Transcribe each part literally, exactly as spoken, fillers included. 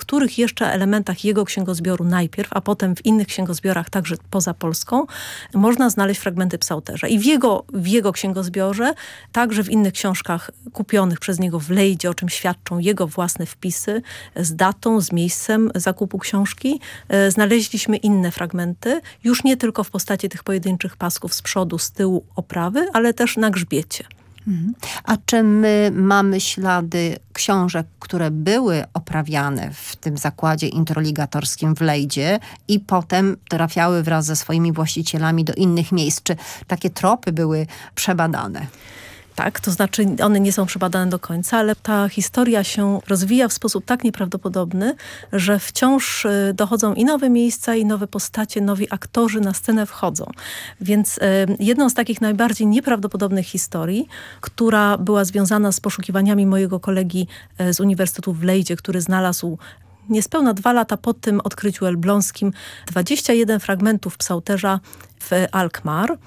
niektórych jeszcze elementach jego księgozbioru najpierw, a potem w innych księgozbiorach, także poza Polską, można znaleźć fragmenty psałterza. I w jego, w jego księgozbiorze, także w innych książkach kupionych przez niego w Lejdzie, o czym świadczą jego własne wpisy z datą, z miejscem zakupu książki, e, znaleźliśmy inne fragmenty, już nie tylko w postaci tych pojedynczych pasków z przodu, z tyłu oprawy, ale też na grzbiecie. A czy my mamy ślady książek, które były oprawiane w tym zakładzie introligatorskim w Lejdzie i potem trafiały wraz ze swoimi właścicielami do innych miejsc? Czy takie tropy były przebadane? Tak, to znaczy one nie są przebadane do końca, ale ta historia się rozwija w sposób tak nieprawdopodobny, że wciąż dochodzą i nowe miejsca, i nowe postacie, nowi aktorzy na scenę wchodzą. Więc jedną z takich najbardziej nieprawdopodobnych historii, która była związana z poszukiwaniami mojego kolegi z Uniwersytetu w Lejdzie, który znalazł niespełna dwa lata po tym odkryciu elbląskim dwadzieścia jeden fragmentów psałterza w Alkmaar.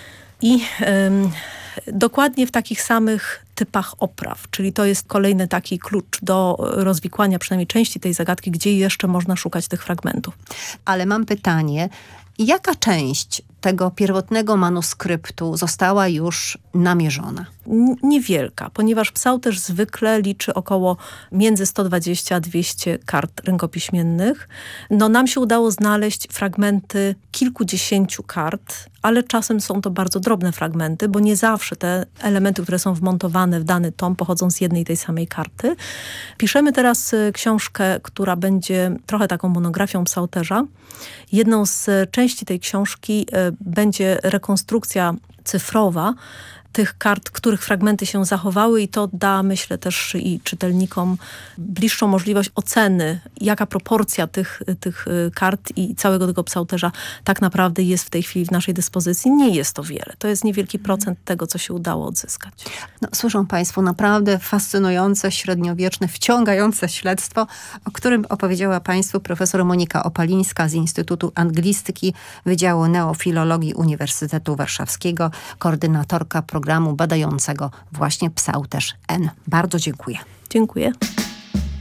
I ym, dokładnie w takich samych typach opraw, czyli to jest kolejny taki klucz do rozwikłania przynajmniej części tej zagadki, gdzie jeszcze można szukać tych fragmentów. Ale mam pytanie, jaka część tego pierwotnego manuskryptu została już namierzona? N- niewielka, ponieważ psałterz zwykle liczy około między sto dwadzieścia a dwieście kart rękopiśmiennych. No nam się udało znaleźć fragmenty kilkudziesięciu kart, ale czasem są to bardzo drobne fragmenty, bo nie zawsze te elementy, które są wmontowane w dany tom, pochodzą z jednej i tej samej karty. Piszemy teraz książkę, która będzie trochę taką monografią psałterza. Jedną z części tej książki będzie rekonstrukcja cyfrowa tych kart, których fragmenty się zachowały i to da, myślę, też i czytelnikom bliższą możliwość oceny, jaka proporcja tych, tych kart i całego tego psałterza tak naprawdę jest w tej chwili w naszej dyspozycji. Nie jest to wiele. To jest niewielki procent tego, co się udało odzyskać. No, słyszą Państwo naprawdę fascynujące, średniowieczne, wciągające śledztwo, o którym opowiedziała Państwu profesor Monika Opalińska z Instytutu Anglistyki Wydziału Neofilologii Uniwersytetu Warszawskiego, koordynatorka programu programu badającego właśnie psałterz N. Bardzo dziękuję. Dziękuję.